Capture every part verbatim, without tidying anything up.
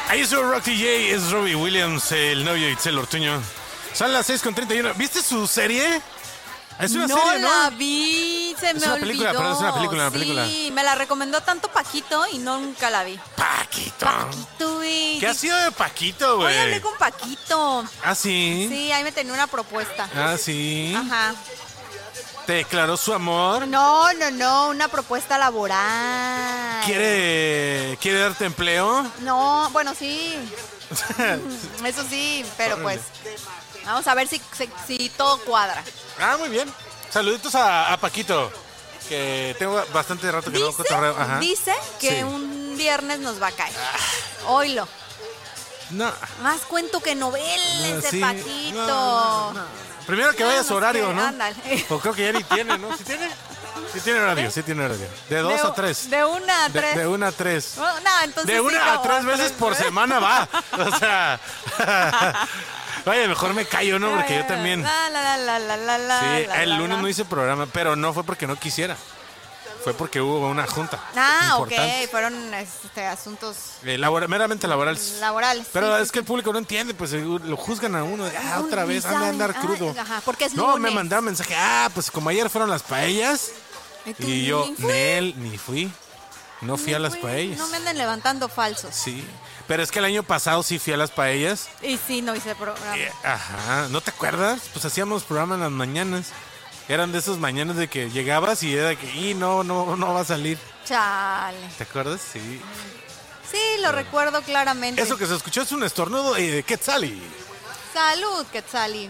Ahí es Rock D J, es Robbie Williams, el novio de Itzel Ortuño. Son las seis con treinta y uno. ¿Viste su serie? Es una no serie, ¿no? la vi, se es me una olvidó. película, perdón, es una película, una sí, película. me la recomendó tanto Paquito y nunca la vi. Paquito. Paquito, güey. ¿Qué ha sido de Paquito, güey? Hoy hablé con Paquito. ¿Ah, sí? Sí, ahí me tenía una propuesta. Ah, sí. Ajá. ¿Te declaró su amor? No, no, no, una propuesta laboral. ¿Quiere, ¿quiere darte empleo? No, bueno, sí. Eso sí, pero pues vamos a ver si, si, si todo cuadra. Ah, muy bien. Saluditos a, a Paquito, que tengo bastante rato que no Dice, cotorreo. Ajá. dice que Sí. un viernes nos va a caer. Oílo. No. Más cuento que novelas No, de sí. Paquito. No, no, no. Primero que vaya a su horario, ¿no? Ándale. O creo que ya ni tiene, ¿no? ¿Sí tiene? Sí tiene horario, sí tiene horario. De dos De- a tres. De una a De, tres. de una a tres. Bueno, no, entonces De sí, una a como tres veces por veces. semana va. O sea. Vaya, mejor me callo, ¿no? Porque yo también. La, la, la, la, la, la, Sí, la, el la, lunes la. no hice programa, pero no fue porque no quisiera. Fue porque hubo una junta. Ah, importante. ok, fueron este, asuntos Eh, labora- meramente laborales. laborales. Pero sí, es sí, que el público no entiende, pues eh, lo juzgan a uno. Ah, Uy, otra ni vez, anda a saben. andar Ay, crudo. ajá, porque es No, me lunes. mandaron mensaje. Ah, pues como ayer fueron las paellas. ¿Y tú Y yo, ni fui? Nel, ni fui. No fui a las Fui. paellas. No me anden levantando falsos. Sí. Pero es que el año pasado sí fui a las paellas. Y sí, no hice programa. Eh, ajá, ¿no te acuerdas? Pues hacíamos programa en las mañanas. Eran de esas mañanas de que llegabas y era de que, y no, no, no va a salir. Chale. ¿Te acuerdas? Sí. Sí, lo recuerdo claramente. Eso que se escuchó es un estornudo eh, de Quetzali. Salud, Quetzali.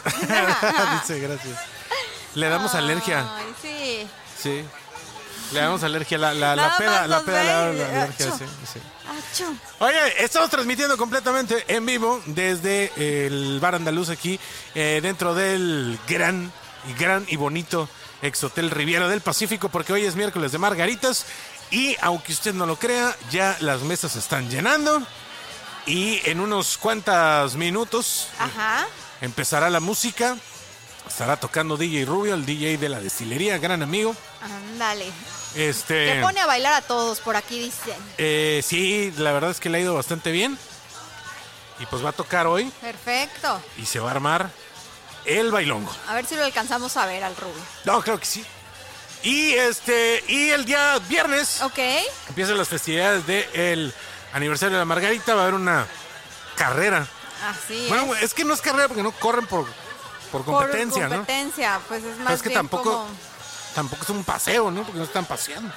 Dice, gracias. Le damos alergia. Ay, sí. Sí. Le damos alergia. La, la, la Nada peda, más la nos peda le da ve y- la alergia. Achú. Sí, sí. Achú. Oye, estamos transmitiendo completamente en vivo desde el Bar Andaluz aquí, eh, dentro del gran y gran y bonito ex Hotel Riviera del Pacífico, porque hoy es miércoles de margaritas y aunque usted no lo crea, ya las mesas se están llenando y en unos cuantos minutos Ajá. empezará la música. Estará tocando D J Rubio, el D J de la destilería, gran amigo. Ándale. Este, Que pone a bailar a todos, por aquí dicen. eh, sí, la verdad es que le ha ido bastante bien. Y pues va a tocar hoy Perfecto. y se va a armar el bailongo. A ver si lo alcanzamos a ver al Rubio. No, creo que sí. Y este, y el día viernes Ok. empiezan las festividades del aniversario de la Margarita. Va a haber una carrera. Así Bueno, es. es que no es carrera porque no corren por, por competencia, Por competencia, pues es ¿no? más Es que bien tampoco, como... tampoco es un paseo, ¿no? Porque no están paseando.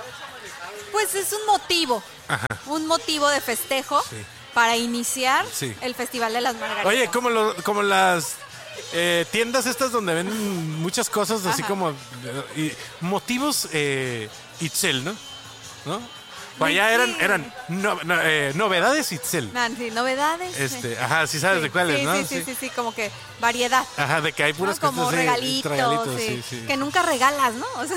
Pues es un motivo. Ajá. Un motivo de festejo Sí. para iniciar Sí. el Festival de las Margaritas. Oye, como, lo- como las eh, tiendas estas donde venden muchas cosas así Ajá. como eh, y motivos eh, Itzel, ¿no? ¿No? O allá Sí. eran, eran no- no, eh, novedades Itzel. Nancy, novedades. Este, ajá, sí sabes Sí, de cuáles, sí, ¿no? Sí, sí, sí, sí, como que variedad. Ajá, de que hay ¿no? puras Como cosas así, regalitos, regalitos, sí, sí, sí. que nunca regalas, ¿no? O sea,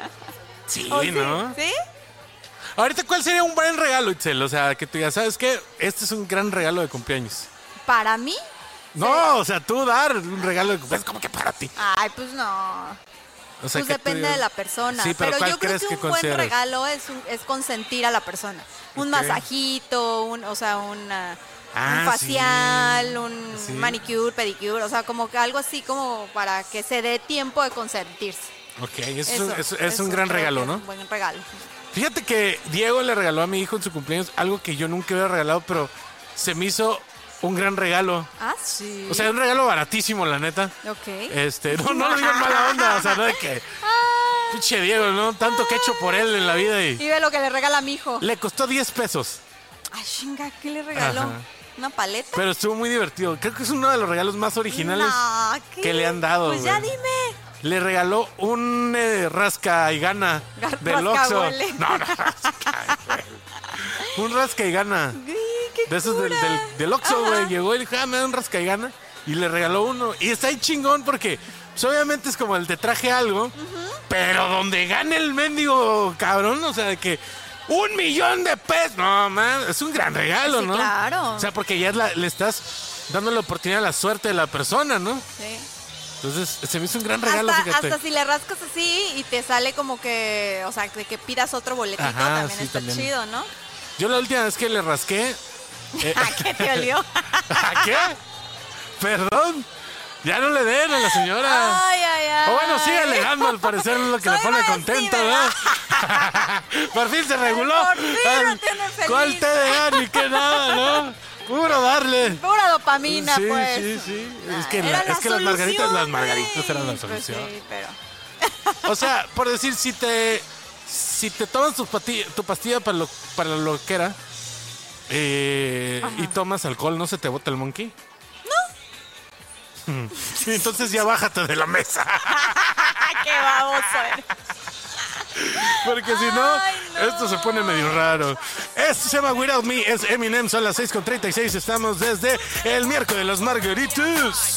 Sí, ¿o sí? ¿no? ¿Sí? Ahorita, ¿cuál sería un buen regalo, Itzel? O sea, que tú digas, ¿sabes qué? Este es un gran regalo de cumpleaños. Para mí, No, o sea, tú dar un regalo de cumpleaños, como que para ti. ay, pues no. O sea, Pues que tú depende digas- de la persona. Sí, pero, pero ¿cuál yo creo crees que que un buen consideras? regalo es, un- es consentir a la persona. Un Ok. masajito, un, o sea, una, Ah, un facial, sí. un Sí. manicure, pedicure, o sea, como que algo así como para que se dé tiempo de consentirse. Ok, eso, es Eso, un- eso es eso un gran creo que regalo, es ¿no? Un buen regalo. Fíjate que Diego le regaló a mi hijo en su cumpleaños algo que yo nunca hubiera regalado, pero se me hizo un gran regalo. Ah, sí. O sea, un regalo baratísimo, la neta. ok. Este, no, no lo digo en mala onda, o sea, no de que, pinche Diego, ¿no? Tanto que he hecho por él en la vida y Y ve lo que le regala a mi hijo. le costó diez pesos, Ay, chinga, ¿qué le regaló? Ajá. ¿Una paleta? pero estuvo muy divertido. Creo que es uno de los regalos más originales No, ¿qué? que le han dado, Pues ya güey. dime. Le regaló un eh, rasca y gana Gar- del Oxxo. rascahuele. No, no, rasca y huele. Un rasca y gana. Ay, qué De esos del, cura. del, del Oxxo, Ajá. güey. Llegó y le dijo, ah, me da un rasca y gana. Y le regaló uno. Y está ahí chingón porque, pues, obviamente es como el te traje algo, pero donde gane el mendigo cabrón, o sea, de que un millón de pesos. No, man, es un gran regalo, Sí, ¿no? claro. O sea, porque ya la- le estás dando la oportunidad a la suerte de la persona, ¿no? Sí. Entonces, se me hizo un gran regalo, hasta, fíjate. hasta si le rascas así y te sale como que, o sea, de que pidas otro boletito, Ajá, también sí, está también. chido, ¿no? Yo la última vez que le rasqué, Eh, ¿A qué te olió? ¿A qué? Perdón. Ya no le den a la señora. Ay, ay, ay. O bueno, sigue alegando, al parecer es lo que Soy le pone maestra, contento, ¿verdad? ¿verdad? Por fin se reguló. Por fin Ay, lo tiene feliz. ¿cuál T D A ni qué nada, no? Puro darle. Pura dopamina, Sí, pues. sí, sí. Es que, Era la- la es que las margaritas, solución, las margaritas eran la güey. Pues solución. sí, pero... O sea, por decir, si te si te tomas tu, pati- tu pastilla para lo, para la loquera eh, y tomas alcohol, ¿no se te bota el monkey? No. Entonces ya bájate de la mesa. ¡Qué baboso eres! Porque si no, Ay, no. esto se pone medio raro. Esto se llama Without Me, es Eminem, son las seis con treinta y seis. Estamos desde el miércoles de los Margaritas.